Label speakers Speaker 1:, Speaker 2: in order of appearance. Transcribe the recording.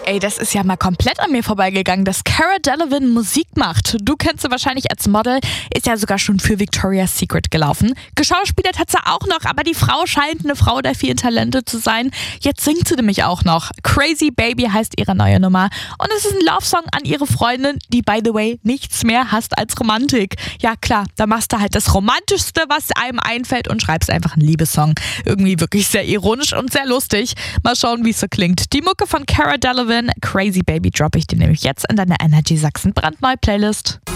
Speaker 1: Ey, das ist ja mal komplett an mir vorbeigegangen, dass Cara Delevingne Musik macht. Du kennst sie wahrscheinlich als Model, ist ja sogar schon für Victoria's Secret gelaufen. Geschauspielert hat sie auch noch, aber die Frau scheint eine Frau der vielen Talente zu sein. Jetzt singt sie nämlich auch noch. Crazy Baby heißt ihre neue Nummer. Und es ist ein Love-Song an ihre Freundin, die, by the way, nichts mehr hasst als Romantik. Ja klar, da machst du halt das Romantischste, was einem einfällt und schreibst einfach einen Liebessong. Irgendwie wirklich sehr ironisch und sehr lustig. Mal schauen, wie es so klingt. Die Mucke von Cara Delevingne, Crazy Baby, droppe ich dir nämlich jetzt in deiner Energy Sachsen brandneue Playlist.